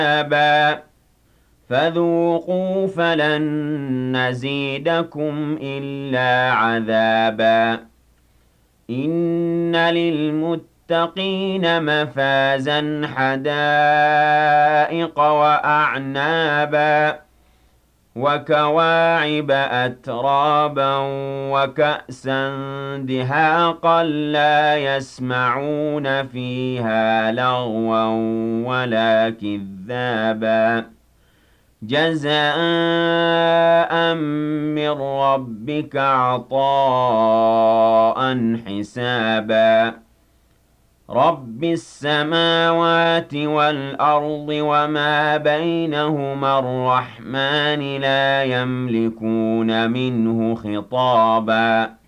عذابا فذوقوا فلن نزيدكم إلا عذابا إن للمتقين مفازا حدائق وأعنابا وكواعب أترابا وكأسا دهاقا لا يسمعون فيها لغوا ولا كذابا جزاء من ربك عطاء حسابا رب السماوات والأرض وما بينهما الرحمن لا يملكون منه خطابا